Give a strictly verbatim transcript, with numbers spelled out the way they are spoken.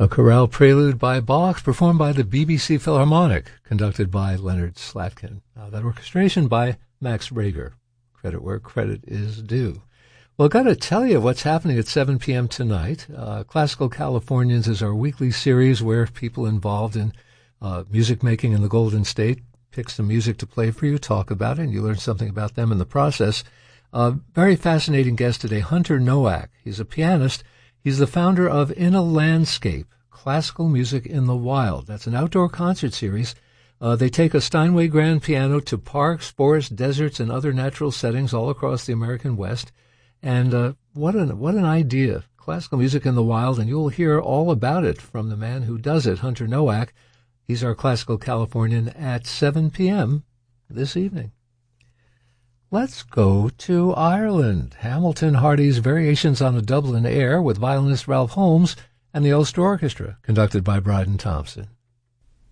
A chorale prelude by Bach, performed by the B B C Philharmonic, conducted by Leonard Slatkin. Now, that orchestration by Max Reger. Credit where credit is due. Well, I've got to tell you what's happening at seven p.m. tonight. Uh, Classical Californians is our weekly series where people involved in uh, music making in the Golden State pick some music to play for you, talk about it, and you learn something about them in the process. Uh, very fascinating guest today, Hunter Nowak. He's a pianist. He's the founder of In a Landscape, Classical Music in the Wild. That's an outdoor concert series. Uh, they take a Steinway grand piano to parks, forests, deserts, and other natural settings all across the American West. And uh, what an what an idea, classical music in the wild, and you'll hear all about it from the man who does it, Hunter Nowak. He's our Classical Californian at seven p.m. this evening. Let's go to Ireland. Hamilton Hardy's Variations on a Dublin Air with violinist Ralph Holmes and the Ulster Orchestra, conducted by Bryden Thompson.